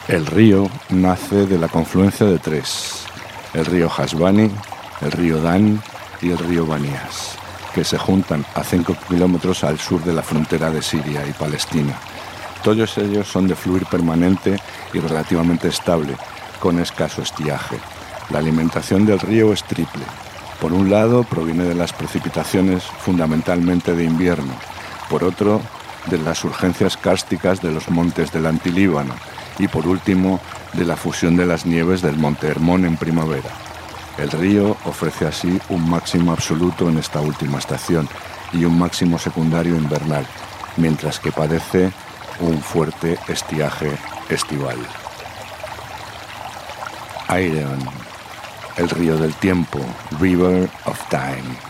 El río nace de la confluencia de tres: el río Hasbani, el río Dan y el río Banias, que se juntan a 5 kilómetros al sur de la frontera de Siria y Palestina. Todos ellos son de fluir permanente y relativamente estable, con escaso estiaje. La alimentación del río es triple. Por un lado, proviene de las precipitaciones fundamentalmente de invierno. Por otro, de las urgencias kársticas de los montes del Antilíbano. Y por último, de la fusión de las nieves del Monte Hermón en primavera. El río ofrece así un máximo absoluto en esta última estación y un máximo secundario invernal, mientras que padece un fuerte estiaje estival. Aireon, el río del tiempo, River of Time.